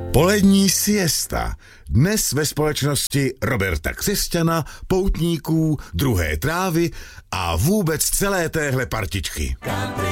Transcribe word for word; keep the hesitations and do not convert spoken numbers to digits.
Polední siesta. Dnes ve společnosti Roberta Křesťana, poutníků, druhé trávy a vůbec celé téhle partičky.